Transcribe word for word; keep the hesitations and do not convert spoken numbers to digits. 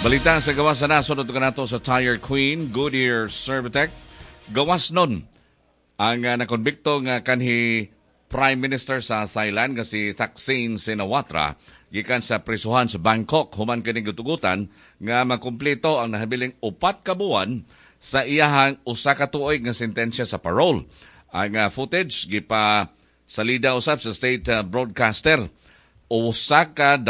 Balita sa gawas sa naso dito nato sa Tire Queen, Goodyear Servitec. Gawas nun ang uh, nakonbikto nga kanhi Prime Minister sa Thailand nga si Thaksin Shinawatra gikan sa prisuhan sa Bangkok human kining gutugutan nga makumpleto ang nahabiling upat ka buwan sa iyahang usa ka tuig nga sentensya sa parole. Ang uh, footage gipa salida usab sa state uh, broadcaster usa ka